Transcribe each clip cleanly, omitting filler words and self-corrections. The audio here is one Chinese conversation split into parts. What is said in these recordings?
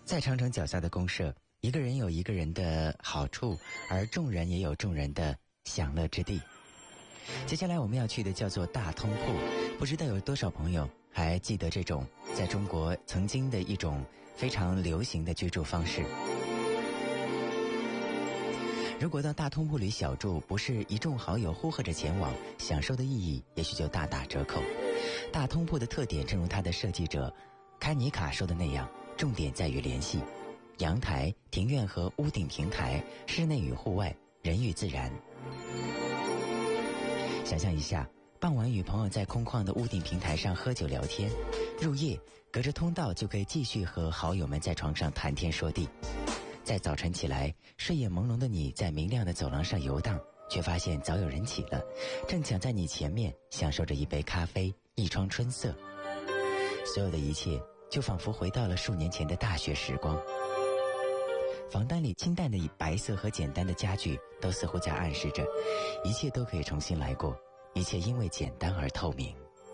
在长城脚下的公社，一个人有一个人的好处，而众人也有众人的享乐之地。接下来我们要去的叫做大通铺，不知道有多少朋友还记得这种在中国曾经的一种非常流行的居住方式。如果到大通铺里小住，不是一众好友呼喝着前往，享受的意义也许就大打折扣。大通铺的特点正如它的设计者开尼卡说的那样，重点在于联系阳台、庭院和屋顶平台，室内与户外，人与自然。想象一下，傍晚与朋友在空旷的屋顶平台上喝酒聊天，入夜隔着通道就可以继续和好友们在床上谈天说地。在早晨起来，睡眼朦胧的你在明亮的走廊上游荡，却发现早有人起了，正抢在你前面享受着一杯咖啡，一窗春色。所有的一切就仿佛回到了数年前的大学时光。房单里清淡的白色和简单的家具都似乎在暗示着一切都可以重新来过，一切因为简单而透明。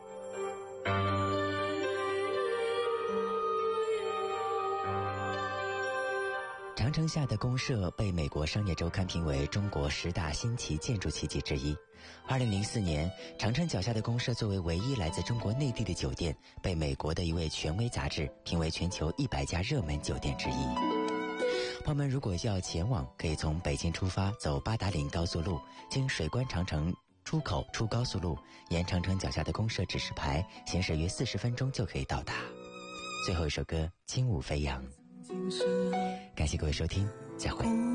长城下的公社被美国商业周刊评为中国10大新奇建筑奇迹之一。2004年，长城脚下的公社作为唯一来自中国内地的酒店，被美国的一位权威杂志评为全球100家热门酒店之一。朋友们如果要前往，可以从北京出发，走八达岭高速路，经水关长城出口出高速路，沿长城脚下的公社指示牌行驶约40分钟就可以到达。最后一首歌《轻舞飞扬》，感谢各位收听，再会。